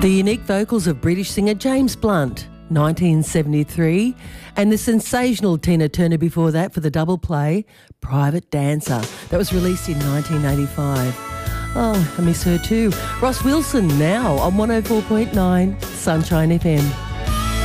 The unique vocals of British singer James Blunt, 1973, and the sensational Tina Turner before that for the double play, Private Dancer. That was released in 1985. Oh, I miss her too. Ross Wilson now on 104.9 Sunshine FM.